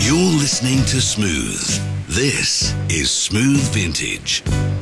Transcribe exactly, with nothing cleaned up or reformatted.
You're listening to Smooth. This is Smooth Vintage.